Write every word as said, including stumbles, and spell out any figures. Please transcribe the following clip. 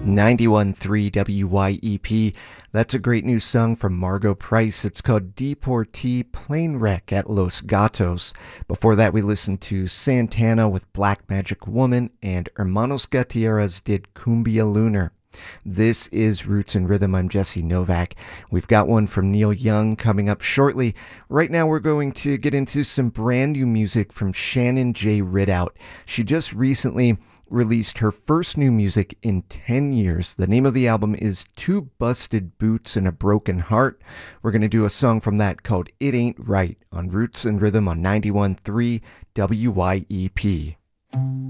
ninety-one point three W Y E P. That's a great new song from Margo Price. It's called Deportee Plane Wreck at Los Gatos. Before that, we listened to Santana with Black Magic Woman, and Hermanos Gutierrez did Cumbia Lunar. This is Roots and Rhythm. I'm Jesse Novak. We've got one from Neil Young coming up shortly. Right now we're going to get into some brand new music from Shannon J. Ridout. She just recently released her first new music in ten years. The name of the album is Two Busted Boots and a Broken Heart. We're going to do a song from that called It Ain't Right on Roots and Rhythm on ninety-one point three W Y E P.